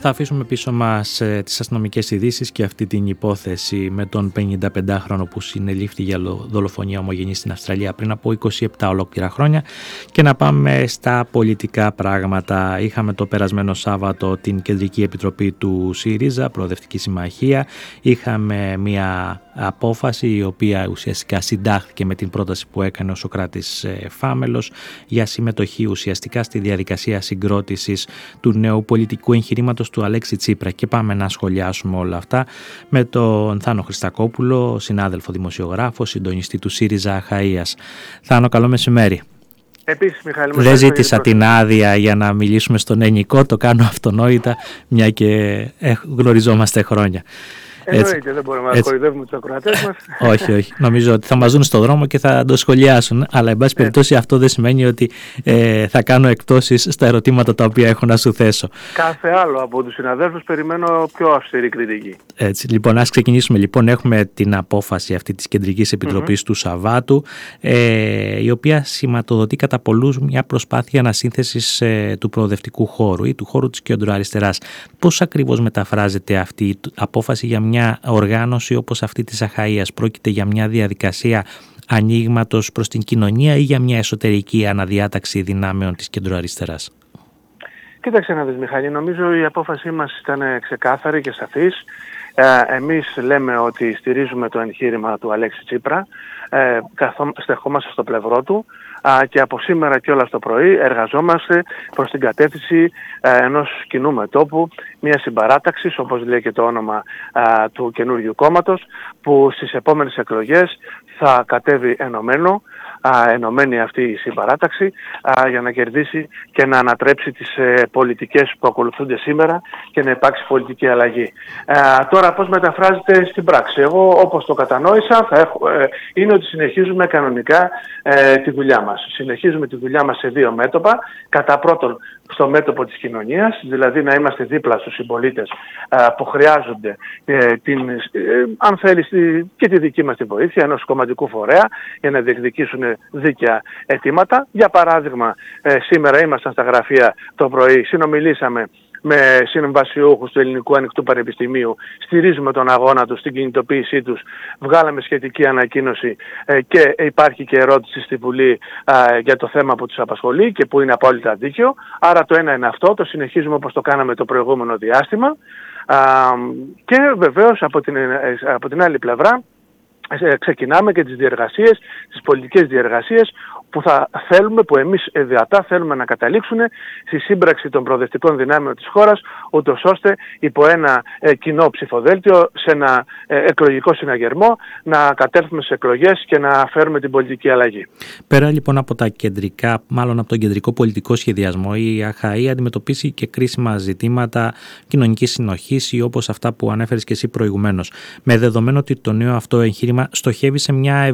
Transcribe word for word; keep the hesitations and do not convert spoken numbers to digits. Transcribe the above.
Θα αφήσουμε πίσω μας ε, τις αστυνομικές ειδήσεις και αυτή την υπόθεση με τον πενηνταπεντάχρονο που συνελήφθη για δολοφονία ομογενή στην Αυστραλία πριν από είκοσι επτά ολόκληρα χρόνια και να πάμε στα πολιτικά πράγματα. Είχαμε το περασμένο Σάββατο την Κεντρική Επιτροπή του ΣΥΡΙΖΑ, Προοδευτική Συμμαχία. Είχαμε μια απόφαση η οποία ουσιαστικά συντάχθηκε με την πρόταση που έκανε ο Σωκράτης Φάμελος για συμμετοχή ουσιαστικά στη διαδικασία συγκρότησης του νέου πολιτικού εγχειρήματος του Αλέξη Τσίπρα. Και πάμε να σχολιάσουμε όλα αυτά με τον Θάνο Χριστακόπουλο, συνάδελφο δημοσιογράφο, συντονιστή του ΣΥΡΙΖΑ Αχαΐας. Θάνο, καλό μεσημέρι. Επίσης, Μιχάλη, δεν ζήτησα την άδεια για να μιλήσουμε στον ελληνικό, το κάνω αυτονόητα, μια και γνωριζόμαστε χρόνια. Εννοείται, δεν μπορούμε να κοροϊδεύουμε τους ακροατές μας. Όχι, όχι. Νομίζω ότι θα μας δουν στον δρόμο και θα το σχολιάσουν. Αλλά, εν πάση περιπτώσει, αυτό δεν σημαίνει ότι ε, θα κάνω εκτόσεις στα ερωτήματα τα οποία έχω να σου θέσω. Κάθε άλλο από τους συναδέλφους περιμένω πιο αυστηρή κριτική. Έτσι, λοιπόν, ας ξεκινήσουμε. Λοιπόν, έχουμε την απόφαση αυτή της Κεντρικής Επιτροπής mm-hmm. του Σαββάτου, ε, η οποία σηματοδοτεί κατά πολλούς μια προσπάθεια ανασύνθεσης ε, του προοδευτικού χώρου ή του χώρου της κεντροαριστεράς. Πώς ακριβώς μεταφράζεται αυτή η απόφαση για μια μια οργάνωση όπως αυτή της Αχαΐας? Πρόκειται για μια διαδικασία ανοίγματος προς την κοινωνία ή για μια εσωτερική αναδιάταξη δυνάμεων της κεντροαριστεράς? Κοίταξε να δεις, Μιχάλη, νομίζω η απόφασή μας ήταν ξεκάθαρη και σαφής. Εμείς λέμε ότι στηρίζουμε το εγχείρημα του Αλέξη Τσίπρα, στεχόμαστε στο πλευρό του και από σήμερα και όλα το πρωί εργαζόμαστε προς την κατεύθυνση ενός κοινού μετώπου, μια συμπαράταξη, όπως λέει και το όνομα του καινούργιου κόμματος, που στις επόμενες εκλογές θα κατέβει ενωμένο, ενωμένη αυτή η συμπαράταξη, για να κερδίσει και να ανατρέψει τις πολιτικές που ακολουθούνται σήμερα και να υπάρξει πολιτική αλλαγή. Τώρα πώς μεταφράζεται στην πράξη? Εγώ όπως το κατανόησα θα έχω, είναι ότι συνεχίζουμε κανονικά τη δουλειά μας. Συνεχίζουμε τη δουλειά μας σε δύο μέτωπα. Κατά πρώτον, στο μέτωπο της κοινωνίας, δηλαδή να είμαστε δίπλα στους συμπολίτες που χρειάζονται την, αν θέλεις, και τη δική μας τη βοήθεια ενός κομματικού φορέα για να διεκδικήσουν δίκαια αιτήματα. Για παράδειγμα, σήμερα ήμασταν στα γραφεία το πρωί, συνομιλήσαμε με συμβασιούχους του Ελληνικού Ανοιχτού Πανεπιστημίου, στηρίζουμε τον αγώνα τους, την κινητοποίησή τους, βγάλαμε σχετική ανακοίνωση ε, και υπάρχει και ερώτηση στη Βουλή ε, για το θέμα που τους απασχολεί και που είναι απόλυτα δίκαιο. Άρα το ένα είναι αυτό, το συνεχίζουμε όπως το κάναμε το προηγούμενο διάστημα ε, και βεβαίως από την, ε, από την άλλη πλευρά ε, ξεκινάμε και τις διεργασίες, τις πολιτικές διεργασίες που θα θέλουμε, που εμείς δυνατά θέλουμε να καταλήξουν στη σύμπραξη των προοδευτικών δυνάμεων της χώρας, ούτως ώστε υπό ένα ε, κοινό ψηφοδέλτιο, σε ένα ε, εκλογικό συναγερμό, να κατέλθουμε σε εκλογές και να φέρουμε την πολιτική αλλαγή. Πέρα λοιπόν από τα κεντρικά, μάλλον από τον κεντρικό πολιτικό σχεδιασμό, η ΑΧΑΗ αντιμετωπίσει και κρίσιμα ζητήματα κοινωνικής συνοχής ή όπως αυτά που ανέφερες και εσύ προηγουμένως. Με δεδομένο ότι το νέο αυτό εγχείρημα στοχεύει σε μια